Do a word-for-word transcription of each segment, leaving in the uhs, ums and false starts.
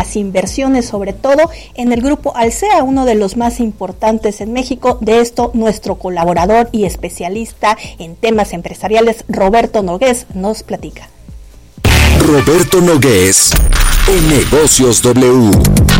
las inversiones, sobre todo en el grupo Alsea, uno de los más importantes en México. De esto, nuestro colaborador y especialista en temas empresariales, Roberto Nogués, nos platica. Roberto Nogués, en Negocios W.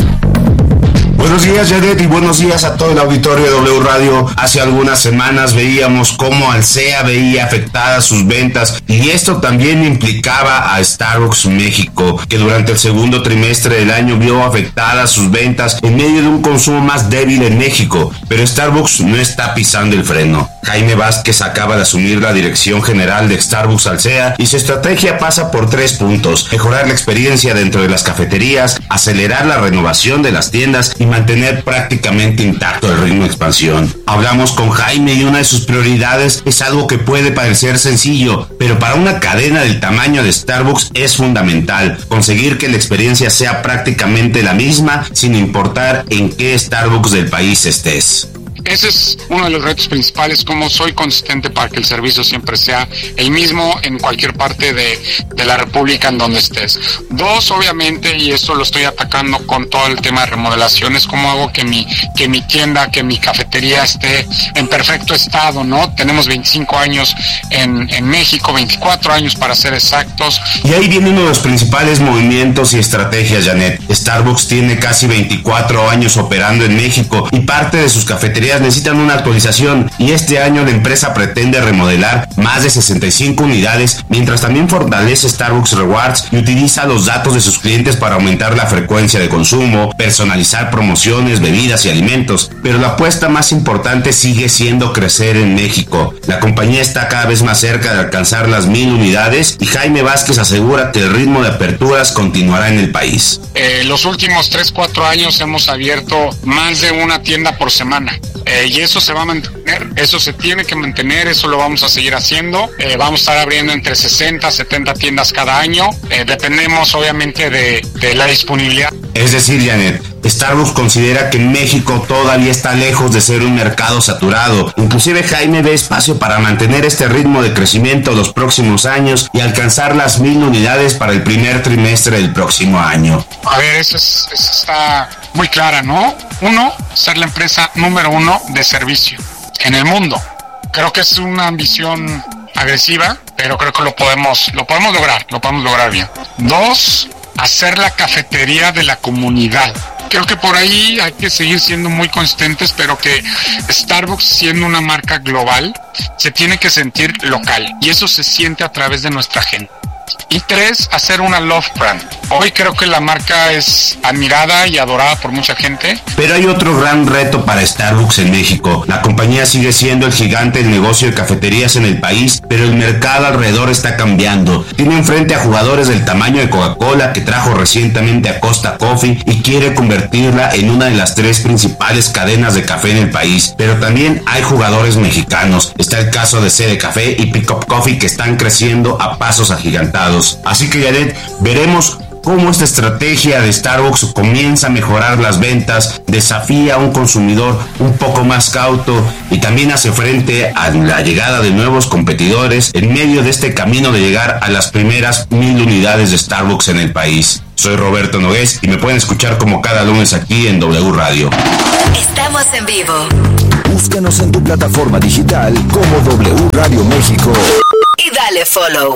Buenos días, Janet, y buenos días a todo el auditorio de W Radio. Hace algunas semanas veíamos cómo Alsea veía afectadas sus ventas, y esto también implicaba a Starbucks México, que durante el segundo trimestre del año vio afectadas sus ventas en medio de un consumo más débil en México. Pero Starbucks no está pisando el freno. Jaime Vázquez acaba de asumir la dirección general de Starbucks Alsea, y su estrategia pasa por tres puntos: mejorar la experiencia dentro de las cafeterías, acelerar la renovación de las tiendas y mantener prácticamente intacto el ritmo de expansión. Hablamos con Jaime y una de sus prioridades es algo que puede parecer sencillo, pero para una cadena del tamaño de Starbucks es fundamental: conseguir que la experiencia sea prácticamente la misma sin importar en qué Starbucks del país estés. Ese es uno de los retos principales, cómo soy consistente para que el servicio siempre sea el mismo en cualquier parte de, de la República en donde estés. Dos, obviamente, y esto lo estoy atacando con todo el tema de remodelaciones, cómo hago que mi, que mi tienda, que mi cafetería esté en perfecto estado, ¿no? Tenemos veinticinco años en, en México, veinticuatro años para ser exactos. Y ahí viene uno de los principales movimientos y estrategias, Janet. Starbucks tiene casi veinticuatro años operando en México, y parte de sus cafeterías necesitan una actualización, y este año la empresa pretende remodelar más de sesenta y cinco unidades, mientras también fortalece Starbucks Rewards y utiliza los datos de sus clientes para aumentar la frecuencia de consumo, personalizar promociones, bebidas y alimentos. Pero la apuesta más importante sigue siendo crecer en México. La compañía está cada vez más cerca de alcanzar las mil unidades, y Jaime Vázquez asegura que el ritmo de aperturas continuará en el país. Eh, los últimos tres cuatro años hemos abierto más de una tienda por semana. Eh, y eso se va a mantener, eso se tiene que mantener, eso lo vamos a seguir haciendo. Eh, vamos a estar abriendo entre sesenta, setenta tiendas cada año. Eh, dependemos obviamente de, de la disponibilidad. Es decir, Janet, Starbucks considera que México todavía está lejos de ser un mercado saturado. Inclusive Jaime ve espacio para mantener este ritmo de crecimiento los próximos años y alcanzar las mil unidades para el primer trimestre del próximo año. A ver, eso, es, eso está muy clara, ¿no? Uno, ser la empresa número uno de servicio en el mundo. Creo que es una ambición agresiva, pero creo que lo podemos, lo podemos lograr, lo podemos lograr bien. Dos, hacer la cafetería de la comunidad. Creo que por ahí hay que seguir siendo muy consistentes, pero que Starbucks, siendo una marca global, se tiene que sentir local, y eso se siente a través de nuestra gente. Y tres, hacer una love brand. Hoy creo que la marca es admirada y adorada por mucha gente. Pero hay otro gran reto para Starbucks en México. La compañía sigue siendo el gigante del negocio de cafeterías en el país, pero el mercado alrededor está cambiando. Tiene enfrente a jugadores del tamaño de Coca-Cola, que trajo recientemente a Costa Coffee y quiere convertirla en una de las tres principales cadenas de café en el país. Pero también hay jugadores mexicanos. Está el caso de C D Café y Pick Up Coffee, que están creciendo a pasos agigantados. Así que, Janet, veremos cómo esta estrategia de Starbucks comienza a mejorar las ventas, desafía a un consumidor un poco más cauto y también hace frente a la llegada de nuevos competidores en medio de este camino de llegar a las primeras mil unidades de Starbucks en el país. Soy Roberto Nogués y me pueden escuchar como cada lunes aquí en W Radio. Estamos en vivo. Búscanos en tu plataforma digital como W Radio México. Y dale follow.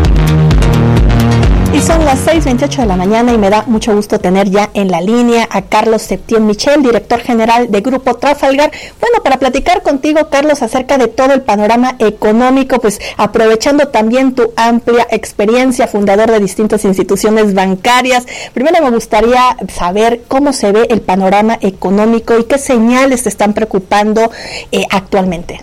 Y son las seis veintiocho de la mañana y me da mucho gusto tener ya en la línea a Carlos Septién Michel, director general de Grupo Trafalgar. Bueno, para platicar contigo, Carlos, acerca de todo el panorama económico, pues aprovechando también tu amplia experiencia, fundador de distintas instituciones bancarias. Primero me gustaría saber cómo se ve el panorama económico y qué señales te están preocupando eh, actualmente.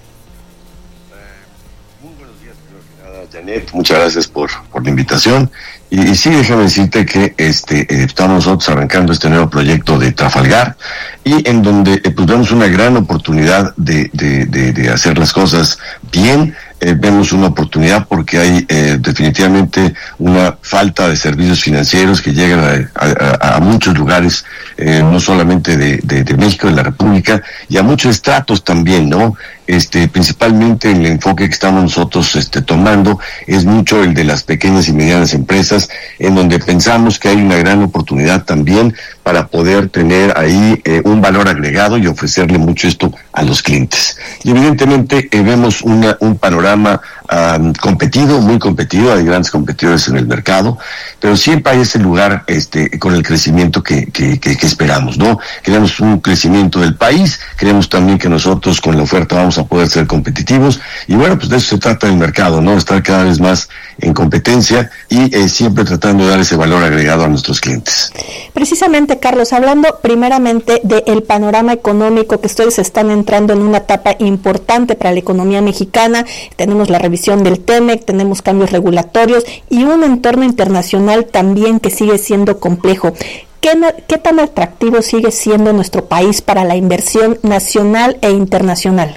Janet, muchas gracias por, por la invitación. Y, y sí, déjame decirte que este eh, estamos nosotros arrancando este nuevo proyecto de Trafalgar, y en donde eh, pues vemos una gran oportunidad de, de, de, de hacer las cosas bien, eh, vemos una oportunidad porque hay eh, definitivamente una falta de servicios financieros que llegan a, a, a muchos lugares, eh, no solamente de, de, de México, de la República, y a muchos estratos también, ¿no? Este, principalmente el enfoque que estamos nosotros este, tomando es mucho el de las pequeñas y medianas empresas, en donde pensamos que hay una gran oportunidad también para poder tener ahí eh, un valor agregado y ofrecerle mucho esto a los clientes. Y evidentemente eh, vemos una, un panorama um, competido, muy competido, hay grandes competidores en el mercado, pero siempre hay ese lugar este, con el crecimiento que, que, que, que esperamos, ¿no? Queremos un crecimiento del país, queremos también que nosotros con la oferta vamos a poder ser competitivos, y bueno, pues de eso se trata el mercado, ¿no? Estar cada vez más en competencia y eh, siempre tratando de dar ese valor agregado a nuestros clientes. Precisamente, Carlos, hablando primeramente del panorama económico, que ustedes están entrando en una etapa importante para la economía mexicana, tenemos la revisión del TEMEC, tenemos cambios regulatorios y un entorno internacional también que sigue siendo complejo. ¿Qué, qué tan atractivo sigue siendo nuestro país para la inversión nacional e internacional?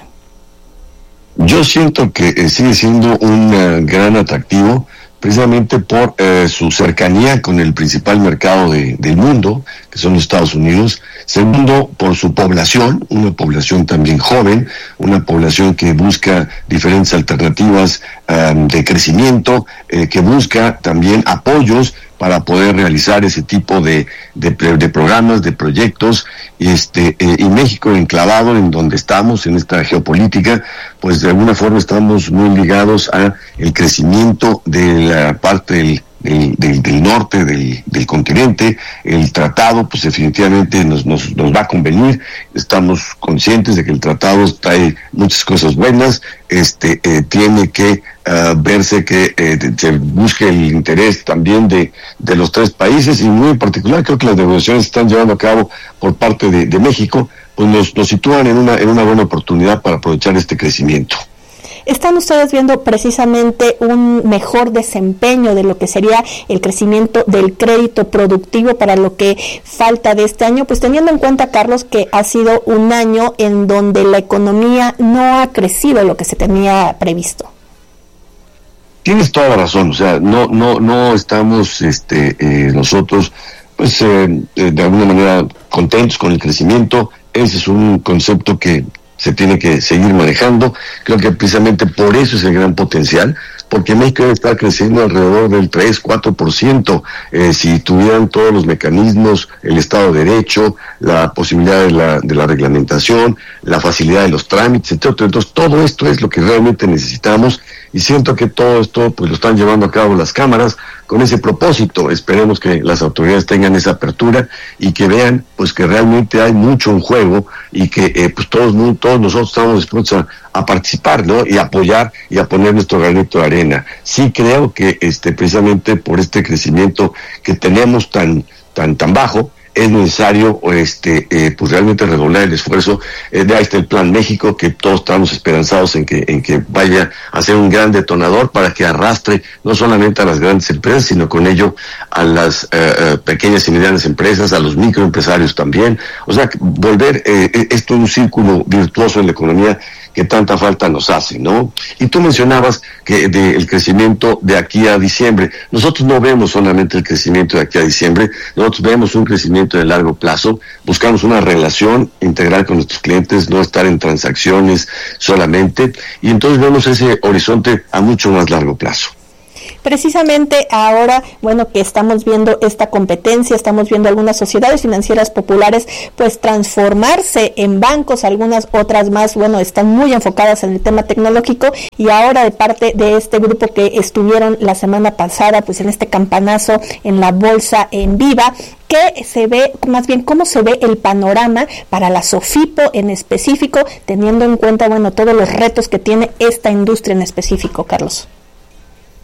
Yo siento que eh, sigue siendo un uh, gran atractivo, precisamente por eh, su cercanía con el principal mercado de, del mundo, que son los Estados Unidos. Segundo, por su población, una población también joven, una población que busca diferentes alternativas um, de crecimiento, eh, que busca también apoyos para poder realizar ese tipo de, de, de programas, de proyectos, este, eh, y México enclavado en donde estamos, en esta geopolítica, pues de alguna forma estamos muy ligados a el crecimiento de la parte del Del, del, del norte del, del continente. El tratado pues definitivamente nos, nos, nos va a convenir, estamos conscientes de que el tratado trae muchas cosas buenas, este eh, tiene que uh, verse que eh, se busque el interés también de, de los tres países, y muy en particular creo que las negociaciones que están llevando a cabo por parte de, de México pues nos, nos sitúan en una, en una buena oportunidad para aprovechar este crecimiento. ¿Están ustedes viendo precisamente un mejor desempeño de lo que sería el crecimiento del crédito productivo para lo que falta de este año? Pues teniendo en cuenta, Carlos, que ha sido un año en donde la economía no ha crecido lo que se tenía previsto. Tienes toda la razón, o sea, no no no estamos este eh, nosotros pues eh, de alguna manera contentos con el crecimiento. Ese es un concepto que se tiene que seguir manejando. Creo que precisamente por eso es el gran potencial, porque México debe estar creciendo alrededor del tres, cuatro por ciento, eh, si tuvieran todos los mecanismos, el Estado de Derecho, la posibilidad de la, de la reglamentación, la facilidad de los trámites, etcétera. Entonces todo esto es lo que realmente necesitamos, y siento que todo esto pues lo están llevando a cabo las cámaras con ese propósito. Esperemos que las autoridades tengan esa apertura y que vean pues que realmente hay mucho en juego, y que eh, pues todos, todos nosotros estamos dispuestos a, a participar, ¿no? Y apoyar y a poner nuestro granito de arena. Sí creo que este precisamente por este crecimiento que tenemos tan tan tan bajo, es necesario este eh, pues realmente redoblar el esfuerzo. Eh, de ahí está el Plan México, que todos estamos esperanzados en que en que vaya a ser un gran detonador para que arrastre no solamente a las grandes empresas, sino con ello a las eh, eh, pequeñas y medianas empresas, a los microempresarios también. O sea, volver eh, esto un círculo virtuoso en la economía que tanta falta nos hace, ¿no? Y tú mencionabas que de el crecimiento de aquí a diciembre. Nosotros no vemos solamente el crecimiento de aquí a diciembre, nosotros vemos un crecimiento de largo plazo, buscamos una relación integral con nuestros clientes, no estar en transacciones solamente, y entonces vemos ese horizonte a mucho más largo plazo. Precisamente ahora, bueno, que estamos viendo esta competencia, estamos viendo algunas sociedades financieras populares pues transformarse en bancos, algunas otras más, bueno, están muy enfocadas en el tema tecnológico, y ahora de parte de este grupo que estuvieron la semana pasada pues en este campanazo en la bolsa en Viva, ¿qué se ve, más bien cómo se ve el panorama para la SOFIPO en específico, teniendo en cuenta, bueno, todos los retos que tiene esta industria en específico, Carlos?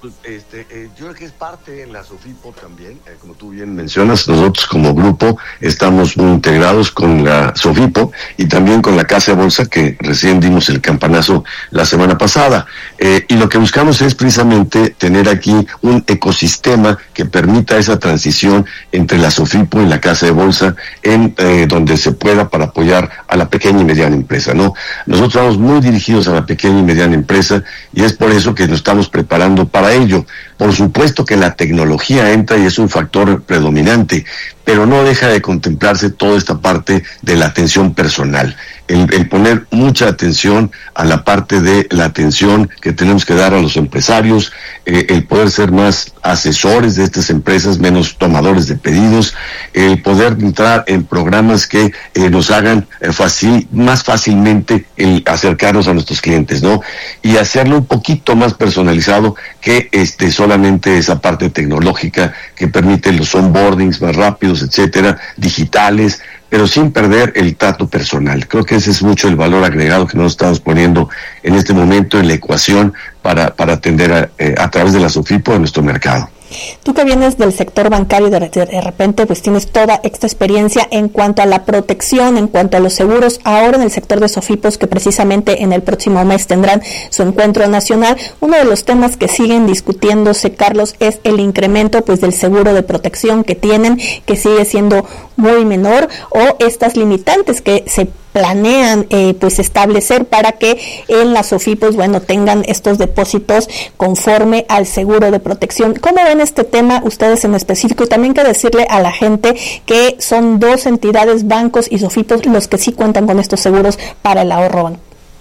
Pues, este, eh, yo creo que es parte de la SOFIPO también, eh, como tú bien mencionas, nosotros como grupo estamos muy integrados con la SOFIPO y también con la Casa de Bolsa, que recién dimos el campanazo la semana pasada. Eh, y lo que buscamos es precisamente tener aquí un ecosistema que permita esa transición entre la SOFIPO y la Casa de Bolsa, en eh, donde se pueda para apoyar a la pequeña y mediana empresa, ¿no? Nosotros estamos muy dirigidos a la pequeña y mediana empresa y es por eso que nos estamos preparando para ello. Por supuesto que la tecnología entra y es un factor predominante, pero no deja de contemplarse toda esta parte de la atención personal, el, el poner mucha atención a la parte de la atención que tenemos que dar a los empresarios, eh, el poder ser más asesores de estas empresas, menos tomadores de pedidos, el poder entrar en programas que eh, nos hagan eh, fácil, más fácilmente el acercarnos a nuestros clientes, ¿no? Y hacerlo un poquito más personalizado que este solamente esa parte tecnológica que permite los onboardings más rápidos, etcétera, digitales, pero sin perder el trato personal. Creo que ese es mucho el valor agregado que nos estamos poniendo en este momento en la ecuación para, para atender a, eh, a través de la SOFIPO a nuestro mercado. Tú que vienes del sector bancario, de, de repente pues tienes toda esta experiencia en cuanto a la protección, en cuanto a los seguros, ahora en el sector de SOFIPOS, que precisamente en el próximo mes tendrán su encuentro nacional. Uno de los temas que siguen discutiéndose, Carlos, es el incremento pues del seguro de protección que tienen, que sigue siendo muy menor, o estas limitantes que se planean eh, pues establecer para que en las SOFIPOS, bueno, tengan estos depósitos conforme al seguro de protección. ¿Cómo ven este tema ustedes en específico? Y también que decirle a la gente que son dos entidades, bancos y SOFIPOS, los que sí cuentan con estos seguros para el ahorro.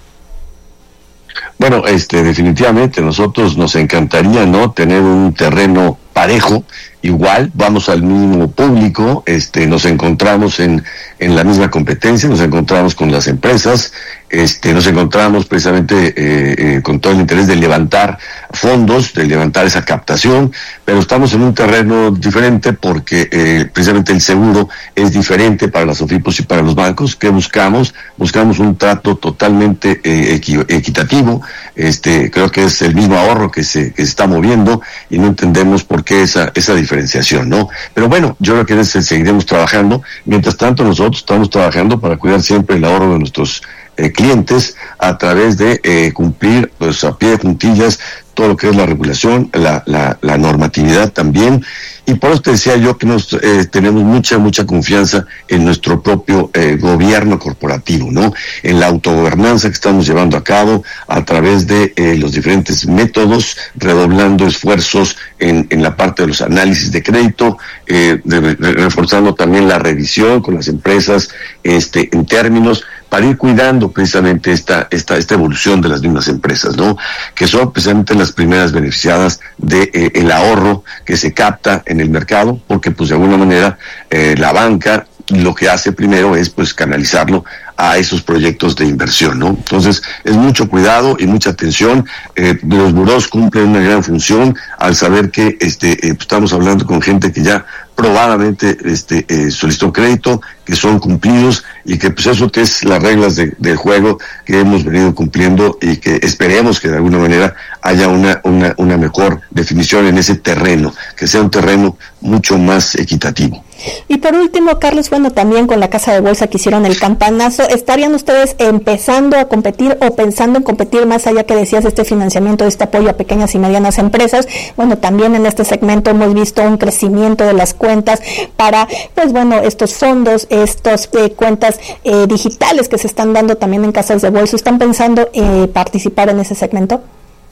Bueno, este, definitivamente nosotros nos encantaría, ¿no?, tener un terreno parejo, igual, vamos al mismo público, este, nos encontramos en, en la misma competencia, nos encontramos con las empresas, este, nos encontramos precisamente eh, eh, con todo el interés de levantar fondos, de levantar esa captación, pero estamos en un terreno diferente porque eh, precisamente el seguro es diferente para las SOFIPOS y para los bancos. ¿Qué buscamos? Buscamos un trato totalmente eh, equi- equitativo, este, creo que es el mismo ahorro que se, que se está moviendo y no entendemos por qué esa, esa diferenciación, ¿no? Pero bueno, yo creo que en ese seguiremos trabajando. Mientras tanto, nosotros estamos trabajando para cuidar siempre el ahorro de nuestros eh, clientes a través de eh, cumplir, pues, a pie de puntillas todo lo que es la regulación, la, la, la normatividad también, y por eso te decía yo que nos eh, tenemos mucha, mucha confianza en nuestro propio eh, gobierno corporativo, ¿no? En la autogobernanza que estamos llevando a cabo a través de eh, los diferentes métodos, redoblando esfuerzos en, en la parte de los análisis de crédito, eh, de, de, reforzando también la revisión con las empresas, este, en términos para ir cuidando precisamente esta, esta, esta evolución de las mismas empresas, ¿no? Que son precisamente las primeras beneficiadas de eh, el ahorro que se capta en el mercado, porque pues de alguna manera eh, la banca lo que hace primero es pues canalizarlo a esos proyectos de inversión, ¿no? Entonces, es mucho cuidado y mucha atención. Eh, los burós cumplen una gran función al saber que este eh, estamos hablando con gente que ya probadamente este eh, solicitó crédito, que son cumplidos y que pues eso que es las reglas de, del juego que hemos venido cumpliendo y que esperemos que de alguna manera haya una, una, una mejor definición en ese terreno, que sea un terreno mucho más equitativo. Y por último, Carlos, bueno, también con la Casa de Bolsa que hicieron el campanazo, ¿estarían ustedes empezando a competir o pensando en competir más allá que decías este financiamiento, este apoyo a pequeñas y medianas empresas? Bueno, también en este segmento hemos visto un crecimiento de las cuentas para, pues bueno, estos fondos, estas eh, cuentas eh, digitales que se están dando también en casas de bolsa. ¿Están pensando eh, participar en ese segmento?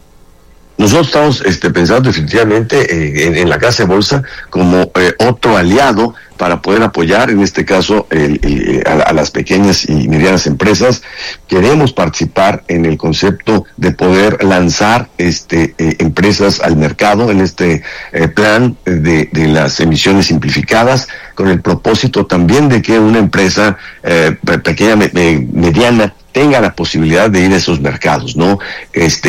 Nosotros estamos este, pensando definitivamente eh, en, en la Casa de Bolsa como eh, otro aliado para poder apoyar, en este caso, el, el, a, a las pequeñas y medianas empresas. Queremos participar en el concepto de poder lanzar este eh, empresas al mercado en este eh, plan de, de las emisiones simplificadas, con el propósito también de que una empresa eh, pequeña, me, mediana, tenga la posibilidad de ir a esos mercados, ¿no? Este